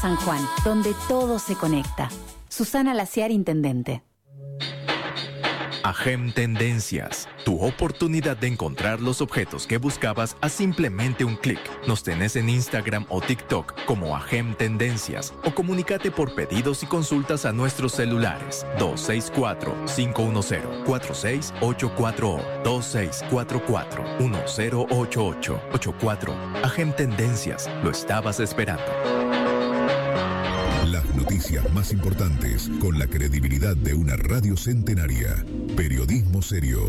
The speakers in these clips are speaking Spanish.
San Juan, donde todo se conecta. Susana Laciar, intendente. AGEM Tendencias, tu oportunidad de encontrar los objetos que buscabas a simplemente un clic. Nos tenés en Instagram o TikTok como AGEM Tendencias o comunícate por pedidos y consultas a nuestros celulares 264-510-4684 o 2644-1088-84. AGEM Tendencias, lo estabas esperando. Las noticias más importantes con la credibilidad de una radio centenaria. Periodismo serio.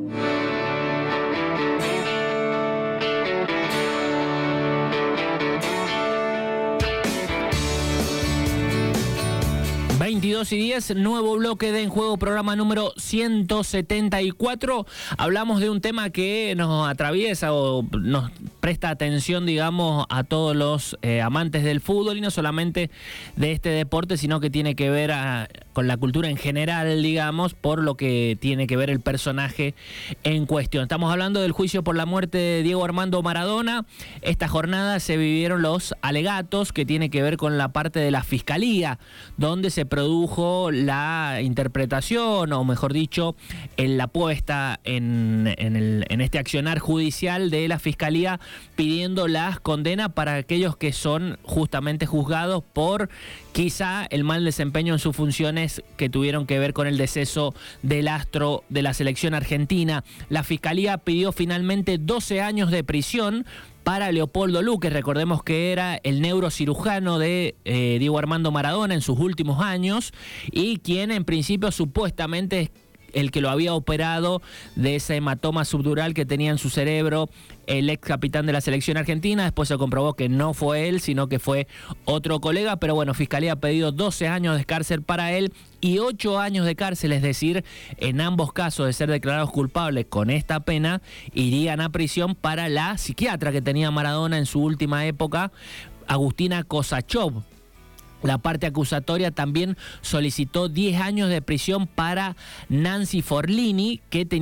...22:10, nuevo bloque de En Juego, programa número 174. Hablamos de un tema que nos atraviesa o nos presta atención, digamos, a todos los amantes del fútbol, y no solamente de este deporte, sino que tiene que ver con la cultura en general, digamos, por lo que tiene que ver el personaje en cuestión. Estamos hablando del juicio por la muerte de Diego Armando Maradona. Esta jornada se vivieron los alegatos que tiene que ver con la parte de la Fiscalía, donde se produjo la interpretación, o mejor dicho, la puesta en este accionar judicial de la Fiscalía, pidiendo las condenas para aquellos que son justamente juzgados por quizá el mal desempeño en sus funciones que tuvieron que ver con el deceso del astro de la selección argentina. La Fiscalía pidió finalmente 12 años de prisión para Leopoldo Luque. Recordemos que era el neurocirujano de Diego Armando Maradona en sus últimos años, y quien en principio supuestamente es el que lo había operado de ese hematoma subdural que tenía en su cerebro el ex capitán de la selección argentina. Después se comprobó que no fue él, sino que fue otro colega. Pero bueno, Fiscalía ha pedido 12 años de cárcel para él y 8 años de cárcel, es decir, en ambos casos de ser declarados culpables con esta pena, irían a prisión para la psiquiatra que tenía Maradona en su última época, Agustina Kosachov. La parte acusatoria también solicitó 10 años de prisión para Nancy Forlini, que tenía